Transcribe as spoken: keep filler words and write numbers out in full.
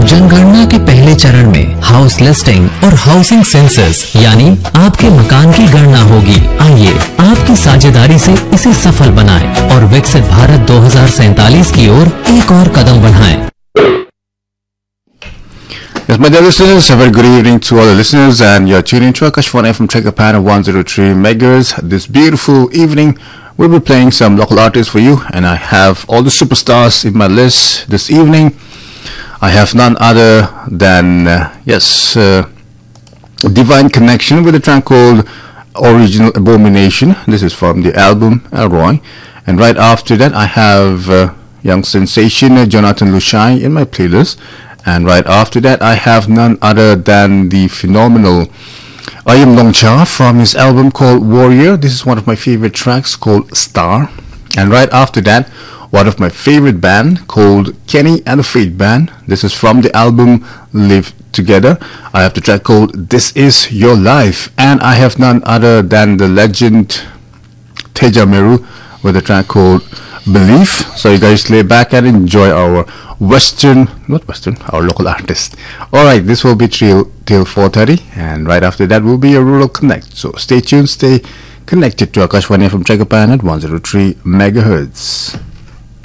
जनगणना के पहले चरण में हाउस लिस्टिंग और हाउसिंग सेंसस यानी आपके मकान की गणना होगी। आइए आपकी साझेदारी से इसे सफल बनाएं और विकसित भारत दो हज़ार सैंतालीस की ओर एक और कदम बढ़ाएं। Yes, my dear listeners, a very good evening to all the listeners, and you're tuning to Akashvani F M Trekapana one oh three megahertz. This beautiful evening, we'll be playing some local artists for you, and I have all the superstars in my list this evening. I have none other than, uh, yes, uh, Divine Connection with a track called Original Abomination. This is from the album Elroy. And right after that, I have uh, young sensation uh, Jonathan Lushai in my playlist. And right after that, I have none other than the phenomenal Ayam Longcha from his album called Warrior. This is one of my favorite tracks called Star. And right after that, one of my favorite band called Kenny and the Fate Band. This is from the album Live Together. I have the track called This Is Your Life. And I have none other than the legend Teja Meru with a track called Belief. So you guys lay back and enjoy our Western, not Western, our local artist. Alright, this will be till, till four thirty, and right after that will be a Rural Connect. So stay tuned, stay connected to Akashvani from Trekapana at one oh three megahertz.